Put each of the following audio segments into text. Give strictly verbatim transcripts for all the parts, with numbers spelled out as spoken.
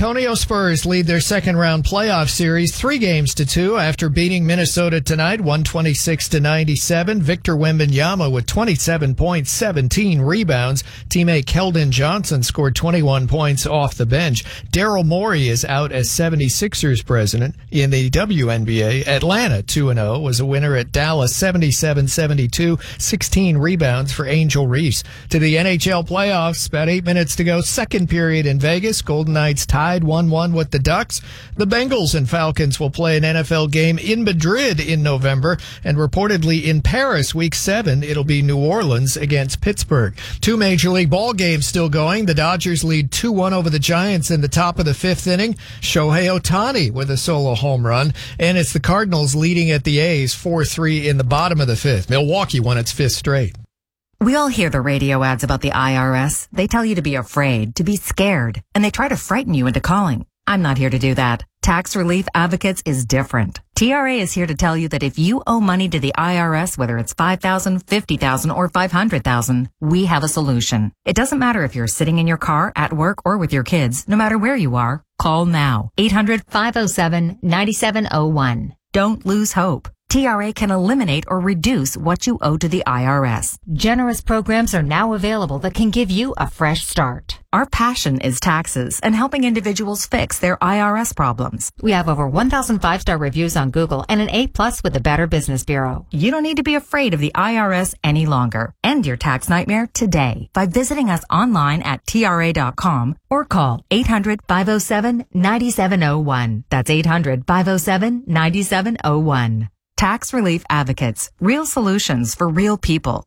Antonio Spurs lead their second-round playoff series three games to two after beating Minnesota tonight, one twenty-six to ninety-seven. Victor Wembanyama with twenty-seven points, seventeen rebounds. Teammate Keldon Johnson scored twenty-one points off the bench. Daryl Morey is out as seventy-sixers president. In the W N B A, Atlanta two and oh was a winner at Dallas seventy-seven seventy-two, sixteen rebounds for Angel Reese. To the N H L playoffs, about eight minutes to go, second period in Vegas. Golden Knights tied one one with the Ducks. The Bengals and Falcons will play an N F L game in Madrid in November, and reportedly in Paris week seven, it'll be New Orleans against Pittsburgh. Two Major League ball games still going. The Dodgers lead two one over the Giants in the top of the fifth inning. Shohei Ohtani with a solo home run, and it's the Cardinals leading at the A's four three in the bottom of the fifth. Milwaukee won its fifth straight. We all hear the radio ads about the I R S. They tell you to be afraid, to be scared, and they try to frighten you into calling. I'm not here to do that. Tax Relief Advocates is different. T R A is here to tell you that if you owe money to the I R S, whether it's five thousand dollars, fifty thousand dollars, or five hundred thousand dollars, we have a solution. It doesn't matter if you're sitting in your car, at work, or with your kids. No matter where you are, call now. eight hundred, five oh seven, nine seven oh one. Don't lose hope. T R A can eliminate or reduce what you owe to the I R S. Generous programs are now available that can give you a fresh start. Our passion is taxes and helping individuals fix their I R S problems. We have over one thousand five-star reviews on Google and an A plus with the Better Business Bureau. You don't need to be afraid of the I R S any longer. End your tax nightmare today by visiting us online at T R A dot com or call eight hundred, five oh seven, nine seven oh one. That's eight hundred, five oh seven, nine seven oh one. Tax Relief Advocates. Real solutions for real people.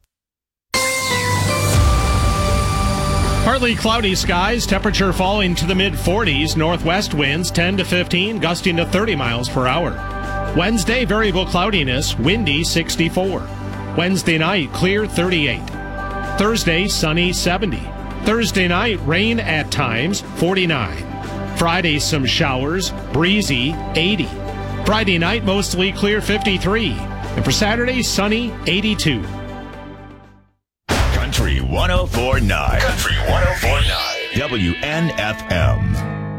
Partly cloudy skies, temperature falling to the mid forties, northwest winds ten to fifteen, gusting to thirty miles per hour. Wednesday, variable cloudiness, windy sixty-four. Wednesday night, clear thirty-eight. Thursday, sunny seventy. Thursday night, rain at times forty-nine. Friday, some showers, breezy eighty. Friday night, mostly clear fifty-three. And for Saturday, sunny eighty-two. Country one oh four point nine. Country one oh four point nine. W N F M.